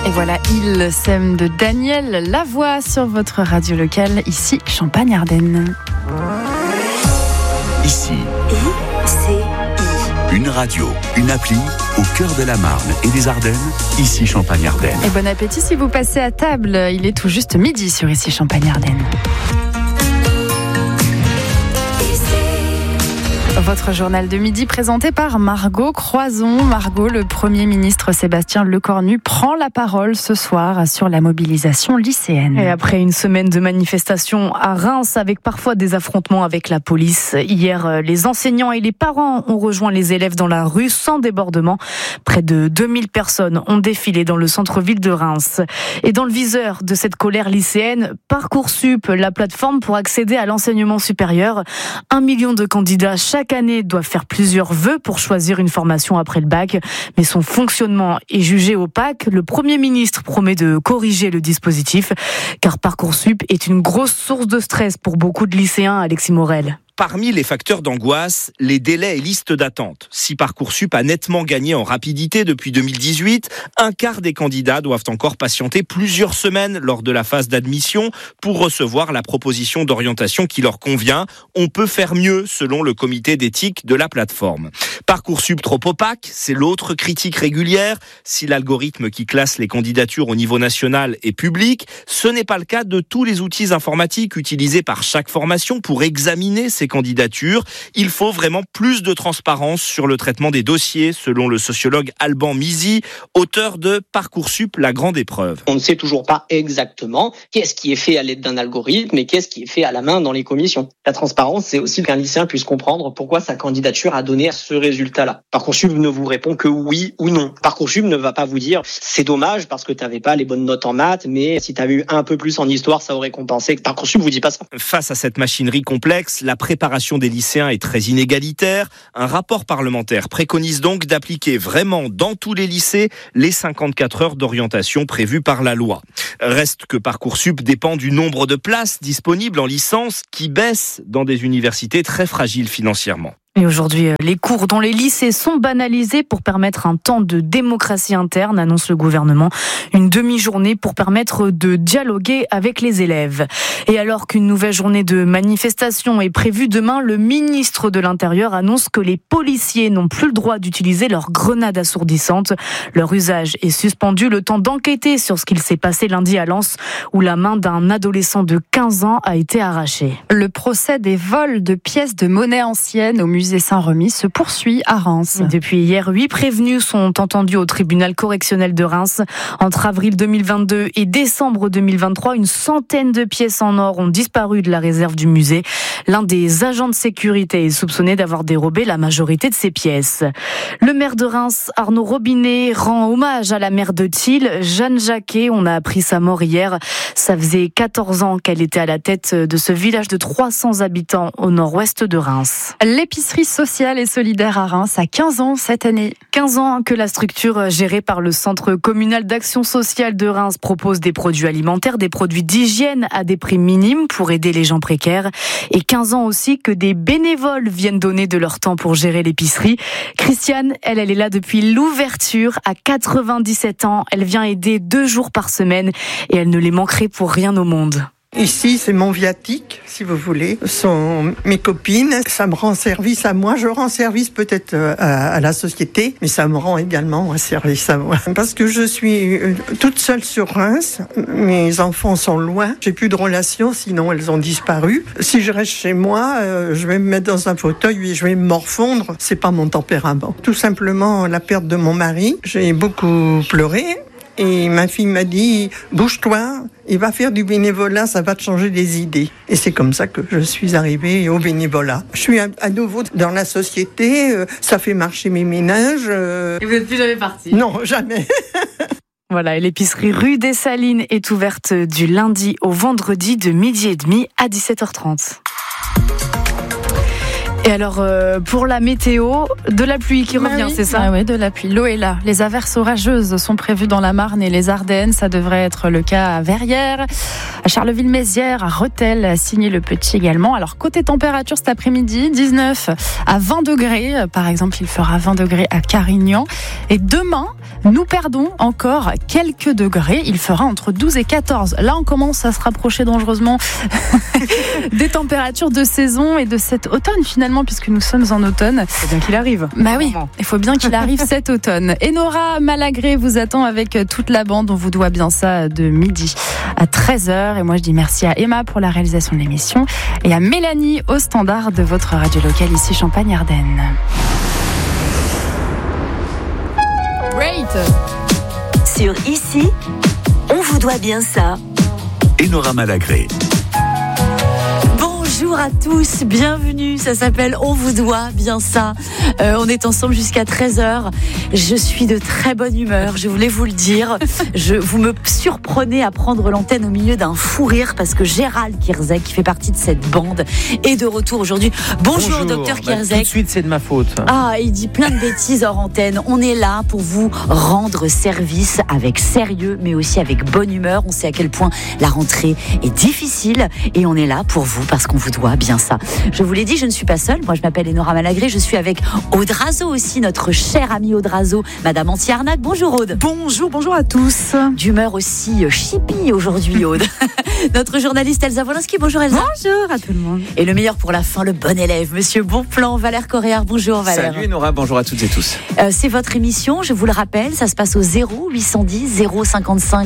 Et voilà, Il s'aime de Daniel Lavoie sur votre radio locale, ici Champagne-Ardenne. Ici, une radio, une appli au cœur de la Marne et des Ardennes, ici Champagne-Ardenne. Et bon appétit si vous passez à table, il est tout juste midi sur ici Champagne-Ardenne. Votre journal de midi présenté par Margot Croizon. Margot, le Premier ministre Sébastien Lecornu prend la parole ce soir sur la mobilisation lycéenne. Et après une semaine de manifestations à Reims avec parfois des affrontements avec la police, hier les enseignants et les parents ont rejoint les élèves dans la rue sans débordement. Près de 2000 personnes ont défilé dans le centre-ville de Reims. Et dans le viseur de cette colère lycéenne, Parcoursup, la plateforme pour accéder à l'enseignement supérieur. 1 million de candidats chaque année doivent faire plusieurs vœux pour choisir une formation après le bac, mais son fonctionnement est jugé opaque. Le Premier ministre promet de corriger le dispositif, car Parcoursup est une grosse source de stress pour beaucoup de lycéens, Alexis Morel. Parmi les facteurs d'angoisse, les délais et listes d'attente. Si Parcoursup a nettement gagné en rapidité depuis 2018, un quart des candidats doivent encore patienter plusieurs semaines lors de la phase d'admission pour recevoir la proposition d'orientation qui leur convient. On peut faire mieux selon le comité d'éthique de la plateforme. Parcoursup trop opaque, c'est l'autre critique régulière. Si l'algorithme qui classe les candidatures au niveau national est public, ce n'est pas le cas de tous les outils informatiques utilisés par chaque formation pour examiner ces candidatures. Il faut vraiment plus de transparence sur le traitement des dossiers, selon le sociologue Alban Mizy, auteur de Parcoursup, la grande épreuve. On ne sait toujours pas exactement qu'est-ce qui est fait à l'aide d'un algorithme et qu'est-ce qui est fait à la main dans les commissions. La transparence, c'est aussi qu'un lycéen puisse comprendre pourquoi sa candidature a donné ce résultat-là. Parcoursup ne vous répond que oui ou non. Parcoursup ne va pas vous dire c'est dommage parce que tu n'avais pas les bonnes notes en maths, mais si tu avais eu un peu plus en histoire, ça aurait compensé. Parcoursup vous dit pas ça. Face à cette machinerie complexe, la préparation des lycéens est très inégalitaire. Un rapport parlementaire préconise donc d'appliquer vraiment dans tous les lycées les 54 heures d'orientation prévues par la loi. Reste que Parcoursup dépend du nombre de places disponibles en licence qui baisse dans des universités très fragiles financièrement. Et aujourd'hui, les cours dans les lycées sont banalisés pour permettre un temps de démocratie interne, annonce le gouvernement. Une demi-journée pour permettre de dialoguer avec les élèves. Et alors qu'une nouvelle journée de manifestation est prévue demain, le ministre de l'Intérieur annonce que les policiers n'ont plus le droit d'utiliser leurs grenades assourdissantes. Leur usage est suspendu le temps d'enquêter sur ce qu'il s'est passé lundi à Lens, où la main d'un adolescent de 15 ans a été arrachée. Le procès des vols de pièces de monnaie anciennes au musée Saint-Remy se poursuit à Reims. Depuis hier, 8 prévenus sont entendus au tribunal correctionnel de Reims. Entre avril 2022 et décembre 2023, une centaine de pièces en or ont disparu de la réserve du musée. L'un des agents de sécurité est soupçonné d'avoir dérobé la majorité de ces pièces. Le maire de Reims, Arnaud Robinet, rend hommage à la maire de Thiel, Jeanne Jacquet. On a appris sa mort hier. Ça faisait 14 ans qu'elle était à la tête de ce village de 300 habitants au nord-ouest de Reims. L'épicerie sociale et solidaire à Reims a 15 ans cette année. 15 ans que la structure gérée par le Centre communal d'action sociale de Reims propose des produits alimentaires, des produits d'hygiène à des prix minimes pour aider les gens précaires. Et 15 ans aussi que des bénévoles viennent donner de leur temps pour gérer l'épicerie. Christiane, elle est là depuis l'ouverture à 97 ans. Elle vient aider 2 jours par semaine et elle ne les manquerait pour rien au monde. Ici, c'est mon viatique, si vous voulez. Ce sont mes copines. Ça me rend service à moi. Je rends service peut-être à la société, mais ça me rend également un service à moi. Parce que je suis toute seule sur Reims. Mes enfants sont loin. J'ai plus de relations, sinon elles ont disparu. Si je reste chez moi, je vais me mettre dans un fauteuil et je vais me morfondre. C'est pas mon tempérament. Tout simplement, la perte de mon mari. J'ai beaucoup pleuré. Et ma fille m'a dit, bouge-toi, il va faire du bénévolat, ça va te changer des idées. Et c'est comme ça que je suis arrivée au bénévolat. Je suis à nouveau dans la société, ça fait marcher mes ménages. Et vous n'êtes plus jamais partie ? Non, jamais. Voilà, et l'épicerie rue des Salines est ouverte du lundi au vendredi de 12h30 à 17h30. Et alors, pour la météo, de la pluie qui revient, oui. c'est ça? Oui, de la pluie. L'eau est là. Les averses orageuses sont prévues dans la Marne et les Ardennes. Ça devrait être le cas à Verrières, à Charleville-Mézières, à Rethel, à Signy-le-Petit également. Alors, côté température cet après-midi, 19 à 20 degrés. Par exemple, il fera 20 degrés à Carignan. Et demain, nous perdons encore quelques degrés. Il fera entre 12 et 14. Là, on commence à se rapprocher dangereusement des températures de saison et de cet automne finalement, puisque nous sommes en automne. C'est bien qu'il arrive. Bah oui, il faut bien qu'il arrive cet automne. Enora Malagré vous attend avec toute la bande. On vous doit bien ça de midi à 13h. Et moi, je dis merci à Emma pour la réalisation de l'émission et à Mélanie au standard de votre radio locale ici Champagne-Ardenne. Great. Sur Ici, on vous doit bien ça. Enora Malagré. Bonjour à tous, bienvenue, ça s'appelle On vous doit bien ça. On est ensemble jusqu'à 13h. Je suis de très bonne humeur, je voulais vous le dire. Vous me surprenez à prendre l'antenne au milieu d'un fou rire parce que Gérald Kierzek, qui fait partie de cette bande, est de retour aujourd'hui. Bonjour docteur Kierzek. Tout de suite, c'est de ma faute. Ah, il dit plein de bêtises hors antenne. On est là pour vous rendre service avec sérieux, mais aussi avec bonne humeur. On sait à quel point la rentrée est difficile et on est là pour vous parce qu'on vous doit bien ça. Je vous l'ai dit, je ne suis pas seule. Moi, je m'appelle Enora Malagré. Je suis avec Aude Razo aussi, notre chère amie Aude Razo, Madame Anti-Arnaque. Bonjour Aude. Bonjour à tous. D'humeur aussi chippie aujourd'hui, Aude. Notre journaliste Elsa Wolinski. Bonjour Elsa. Bonjour à tout le monde. Et le meilleur pour la fin, le bon élève, Monsieur Bonplan, Valère Corréard. Bonjour Valère. Salut Enora, bonjour à toutes et tous. C'est votre émission, je vous le rappelle, ça se passe au 0810 055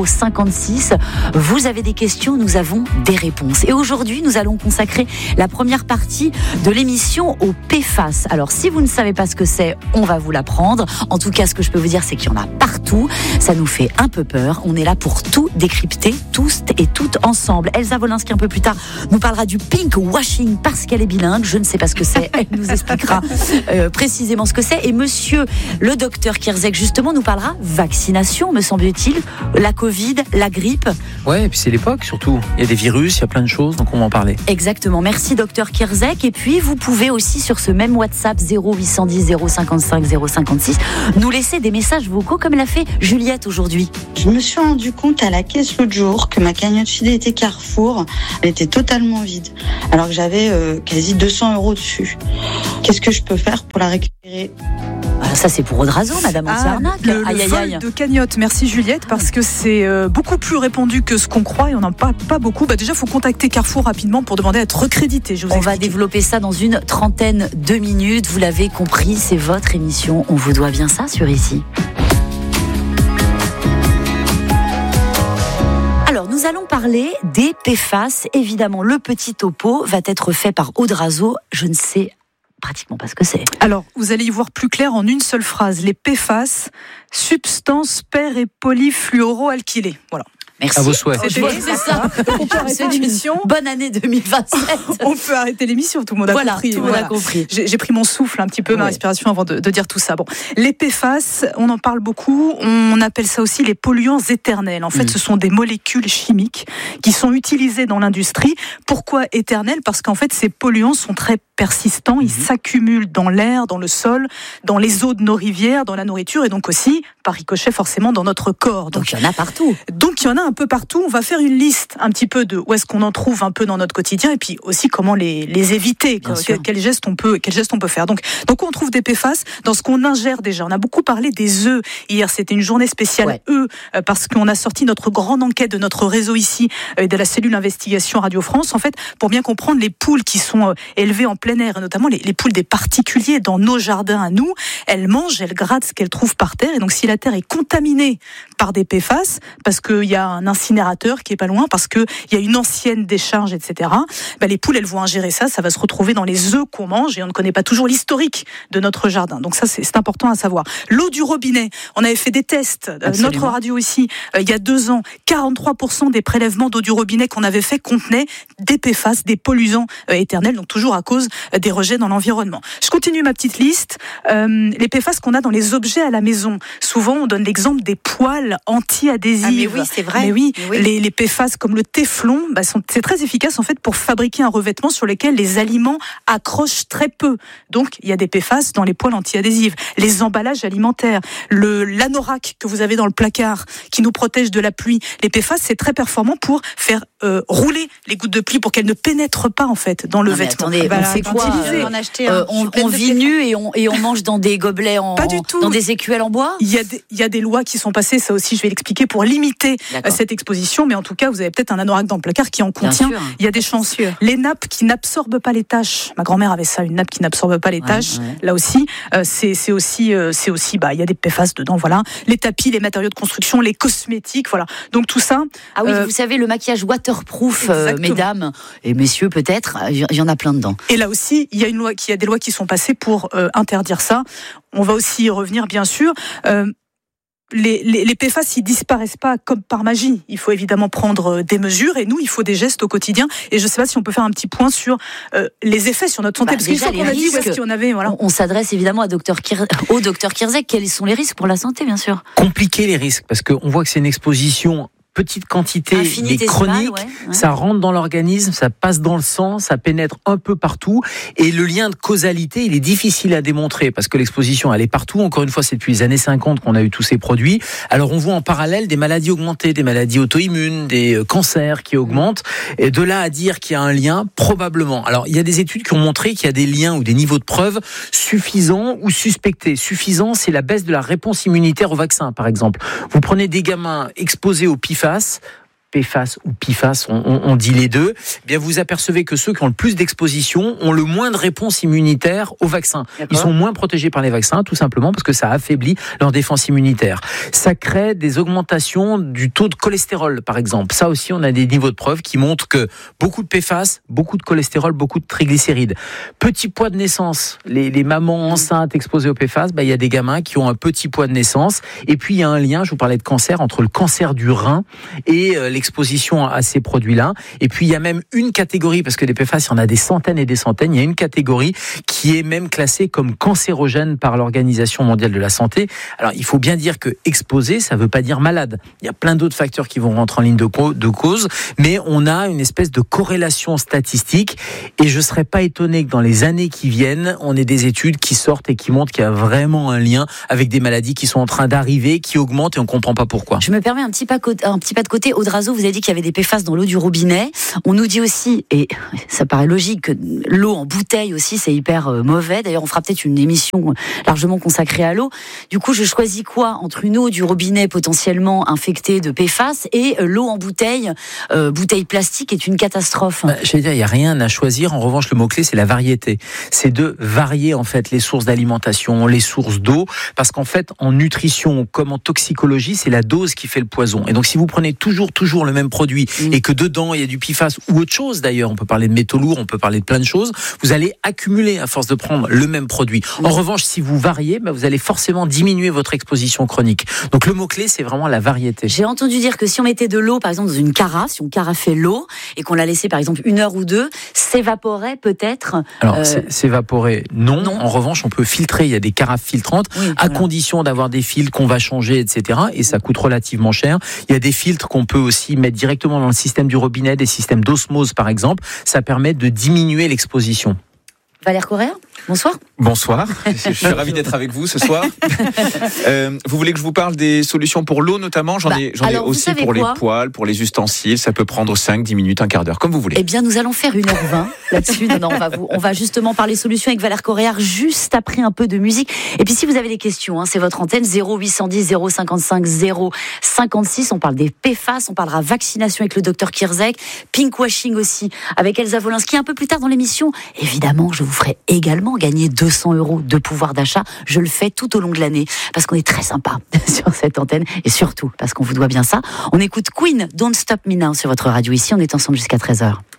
056. Vous avez des questions, nous avons des réponses. Et aujourd'hui, nous allons consacrer la première partie de l'émission au PFAS. Alors, si vous ne savez pas ce que c'est, on va vous l'apprendre. En tout cas, ce que je peux vous dire, c'est qu'il y en a partout. Ça nous fait un peu peur. On est là pour tout décrypter, tous et toutes ensemble. Elsa Wolinski, un peu plus tard, nous parlera du pink washing parce qu'elle est bilingue. Je ne sais pas ce que c'est. Elle nous expliquera précisément ce que c'est. Et monsieur le docteur Kierzek, justement, nous parlera vaccination, me semble-t-il. La Covid, la grippe. Ouais, et puis c'est l'époque surtout. Il y a des virus, il y a plein de choses, donc on va en parler. Exactement. Merci docteur Kierzek. Et puis, vous pouvez aussi sur ce même WhatsApp 0810 055 056 nous laisser des messages vocaux comme l'a fait Juliette aujourd'hui. Je me suis rendu compte à la caisse l'autre jour que ma cagnotte fidélité Carrefour, elle était totalement vide. Alors que j'avais quasi 200 € dessus. Qu'est-ce que je peux faire pour la récupérer ? Ça, c'est pour Aude Razo, Madame Anti-Arnaque. Le vol de cagnotte. Merci Juliette, parce que c'est beaucoup plus répandu que ce qu'on croit et on n'en parle pas beaucoup. Déjà, il faut contacter Carrefour rapidement pour demander à être recrédité. On va développer ça dans une trentaine de minutes. Vous l'avez compris, c'est votre émission. On vous doit bien ça sur Ici. Alors, nous allons parler des PFAS. Évidemment, le petit topo va être fait par Aude Razo. Je ne sais pratiquement pas ce que c'est. Alors, vous allez y voir plus clair en une seule phrase. Les PFAS, substances per- et polyfluoroalkylées. Voilà. Merci. À vos souhaits. C'est ça. On peut arrêter l'émission. Bonne année 2027. On peut arrêter l'émission, tout le monde a compris. Tout le monde a compris. J'ai pris mon souffle un petit peu, ma respiration avant de dire tout ça. Bon, les PFAS, on en parle beaucoup. On appelle ça aussi les polluants éternels. En fait, ce sont des molécules chimiques qui sont utilisées dans l'industrie. Pourquoi éternels ? Parce qu'en fait, ces polluants sont très persistants. Ils s'accumulent dans l'air, dans le sol, dans les eaux de nos rivières, dans la nourriture et donc aussi, par ricochet, forcément, dans notre corps. Donc il y en a partout. Donc il y en a un peu partout. On va faire une liste un petit peu de où est-ce qu'on en trouve un peu dans notre quotidien et puis aussi comment les éviter. Quels gestes on peut faire. Donc on trouve des PFAS dans ce qu'on ingère déjà. On a beaucoup parlé des œufs. Hier, c'était une journée spéciale œufs parce qu'on a sorti notre grande enquête de notre réseau ici de la cellule investigation Radio France. En fait, pour bien comprendre les poules qui sont élevées en plein air et notamment les poules des particuliers dans nos jardins à nous, elles mangent, elles grattent ce qu'elles trouvent par terre et donc si la terre est contaminée par des PFAS parce qu'il y a un incinérateur qui est pas loin, parce qu'il y a une ancienne décharge, etc. Les poules, elles vont ingérer ça va se retrouver dans les œufs qu'on mange et on ne connaît pas toujours l'historique de notre jardin. Donc ça, c'est important à savoir. L'eau du robinet, on avait fait des tests, notre radio ici, il y a 2 ans, 43% des prélèvements d'eau du robinet qu'on avait fait contenaient des PFAS, des polluants éternels, donc toujours à cause des rejets dans l'environnement. Je continue ma petite liste. Les PFAS qu'on a dans les objets à la maison. Souvent, on donne l'exemple des poêles anti-adhésives. Ah mais oui, c'est vrai. Mais oui. Les PFAS comme le téflon, c'est très efficace en fait pour fabriquer un revêtement sur lequel les aliments accrochent très peu. Donc il y a des PFAS dans les poêles anti-adhésives, les emballages alimentaires, l'anorak que vous avez dans le placard qui nous protège de la pluie. Les PFAS, c'est très performant pour faire rouler les gouttes de pluie pour qu'elles ne pénètrent pas en fait dans le vêtement. Attendez, on fait quoi? On vit nu et on mange dans des gobelets pas du tout. Dans des écuelles en bois? Il y a des lois qui sont passées, ça aussi je vais l'expliquer, pour limiter cette exposition, mais en tout cas vous avez peut-être un anorak dans le placard qui en contient. Il y a des chances. Les nappes qui n'absorbent pas les taches. Ma grand-mère avait ça, une nappe qui n'absorbe pas les taches. Là aussi, c'est aussi, il y a des PFAS dedans, voilà. Les tapis, les matériaux de construction, les cosmétiques, voilà. Donc tout ça. Ah oui, vous savez, le maquillage waterproof, mesdames et messieurs peut-être, il y en a plein dedans. Et là aussi, il y a des lois qui sont passées pour interdire ça. On va aussi y revenir, bien sûr. Les PFAS, ils disparaissent pas comme par magie. Il faut évidemment prendre des mesures et nous, il faut des gestes au quotidien. Et je ne sais pas si on peut faire un petit point sur les effets sur notre santé. Parce qu'une fois qu'on a dit où est-ce qu'il y en avait, voilà. On s'adresse évidemment au docteur Kierzek. Quels sont les risques pour la santé, bien sûr? Compliquer les risques, parce qu'on voit que c'est une exposition petite quantité, mais chronique, ça rentre dans l'organisme, ça passe dans le sang, ça pénètre un peu partout, et le lien de causalité, il est difficile à démontrer, parce que l'exposition, elle est partout. Encore une fois, c'est depuis les années 50 qu'on a eu tous ces produits. Alors, on voit en parallèle des maladies augmentées, des maladies auto-immunes, des cancers qui augmentent, et de là à dire qu'il y a un lien, probablement. Alors, il y a des études qui ont montré qu'il y a des liens ou des niveaux de preuve suffisants ou suspectés. Suffisant, c'est la baisse de la réponse immunitaire au vaccin, par exemple. Vous prenez des gamins exposés au PFAS ou PFAS, on dit les deux, eh bien vous apercevez que ceux qui ont le plus d'exposition ont le moins de réponse immunitaire au vaccin. Ils sont moins protégés par les vaccins, tout simplement parce que ça affaiblit leur défense immunitaire. Ça crée des augmentations du taux de cholestérol, par exemple. Ça aussi, on a des niveaux de preuve qui montrent que beaucoup de PFAS, beaucoup de cholestérol, beaucoup de triglycérides. Petit poids de naissance, les mamans enceintes exposées au PFAS, il y a des gamins qui ont un petit poids de naissance. Et puis il y a un lien, je vous parlais de cancer, entre le cancer du rein et l'exposition à ces produits-là. Et puis, il y a même une catégorie, parce que des PFAS, il y en a des centaines et des centaines, il y a une catégorie qui est même classée comme cancérogène par l'Organisation mondiale de la santé. Alors, il faut bien dire que exposé, ça ne veut pas dire malade. Il y a plein d'autres facteurs qui vont rentrer en ligne de cause, mais on a une espèce de corrélation statistique, et je ne serais pas étonné que dans les années qui viennent, on ait des études qui sortent et qui montrent qu'il y a vraiment un lien avec des maladies qui sont en train d'arriver, qui augmentent, et on ne comprend pas pourquoi. Je me permets un petit pas de côté. Audrazo, vous avez dit qu'il y avait des PFAS dans l'eau du robinet. On nous dit aussi, et ça paraît logique, que l'eau en bouteille aussi, c'est hyper mauvais. D'ailleurs, on fera peut-être une émission largement consacrée à l'eau. Du coup, je choisis quoi entre une eau du robinet potentiellement infectée de PFAS et l'eau en bouteille, bouteille plastique est une catastrophe. J'allais dire, il n'y a rien à choisir. En revanche, le mot-clé, c'est la variété. C'est de varier, en fait, les sources d'alimentation, les sources d'eau, parce qu'en fait, en nutrition comme en toxicologie, c'est la dose qui fait le poison. Et donc, si vous prenez toujours le même produit et que dedans il y a du PFAS ou autre chose d'ailleurs, on peut parler de métaux lourds, on peut parler de plein de choses, vous allez accumuler à force de prendre le même produit. En revanche, si vous variez, vous allez forcément diminuer votre exposition chronique. Donc le mot-clé, c'est vraiment la variété. J'ai entendu dire que si on mettait de l'eau par exemple dans une carafe, si on carafait l'eau et qu'on la laissait par exemple 1 heure ou 2, s'évaporait peut-être. Alors s'évaporer, non. En revanche, on peut filtrer, il y a des carafes filtrantes, à condition d'avoir des filtres qu'on va changer, etc. Et ça coûte relativement cher. Il y a des filtres qu'on peut aussi mettre directement dans le système du robinet, des systèmes d'osmose par exemple, ça permet de diminuer l'exposition. Valère Correa, bonsoir. Bonsoir, je suis ravi d'être avec vous ce soir. Vous voulez que je vous parle des solutions pour l'eau notamment? J'en ai aussi pour les poêles, pour les ustensiles, ça peut prendre 5-10 minutes, un quart d'heure, comme vous voulez. Eh bien, nous allons faire 1h20 là-dessus. On va justement parler solutions avec Valère Correa juste après un peu de musique. Et puis si vous avez des questions, c'est votre antenne 0810 055 056. On parle des PFAS, on parlera vaccination avec le docteur Kierzek, pinkwashing aussi avec Elsa Wolinski un peu plus tard dans l'émission. Évidemment, je vous ferai également gagner 200 € de pouvoir d'achat. Je le fais tout au long de l'année parce qu'on est très sympa sur cette antenne et surtout parce qu'on vous doit bien ça. On écoute Queen, Don't Stop Me Now sur votre radio. Ici, on est ensemble jusqu'à 13h.